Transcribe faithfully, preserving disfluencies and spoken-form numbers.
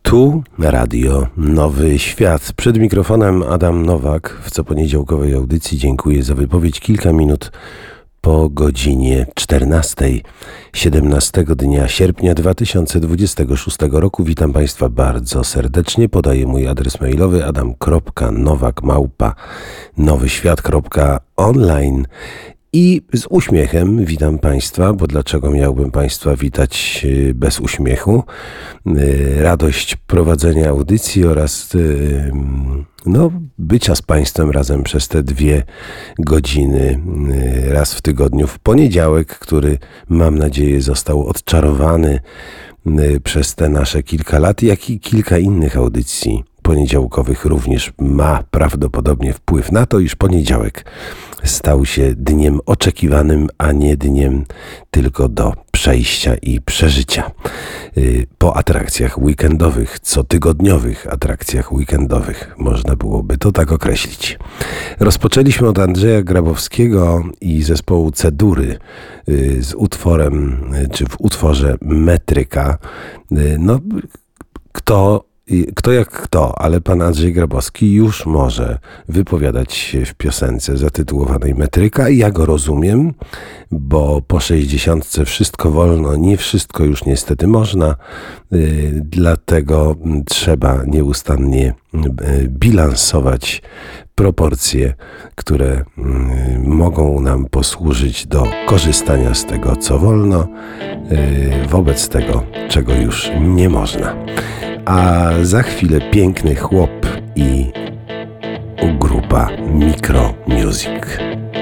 Tu Radio Nowy Świat. Przed mikrofonem Adam Nowak. W coponiedziałkowej audycji dziękuję za wypowiedź kilka minut po godzinie czternastej, siedemnastego dnia sierpnia dwa tysiące dwudziestego szóstego roku. Witam Państwa bardzo serdecznie. Podaję mój adres mailowy adam kropka nowak małpa nowyświat kropka online. I z uśmiechem witam Państwa, bo dlaczego miałbym Państwa witać bez uśmiechu? Radość prowadzenia audycji oraz no, bycia z Państwem razem przez te dwie godziny raz w tygodniu w poniedziałek, który mam nadzieję został odczarowany przez te nasze kilka lat, jak i kilka innych audycji poniedziałkowych również ma prawdopodobnie wpływ na to, iż poniedziałek stał się dniem oczekiwanym, a nie dniem tylko do przejścia i przeżycia. Po atrakcjach weekendowych, cotygodniowych atrakcjach weekendowych, można byłoby to tak określić. Rozpoczęliśmy od Andrzeja Grabowskiego i zespołu Cedury z utworem, czy w utworze Metryka. No, kto Kto jak kto, ale pan Andrzej Grabowski już może wypowiadać się w piosence zatytułowanej Metryka i ja go rozumiem, bo po sześćdziesiątce wszystko wolno, nie wszystko już niestety można, yy, dlatego trzeba nieustannie yy, bilansować proporcje, które yy, mogą nam posłużyć do korzystania z tego, co wolno, yy, wobec tego, czego już nie można. A za chwilę piękny chłop i grupa Micro Music.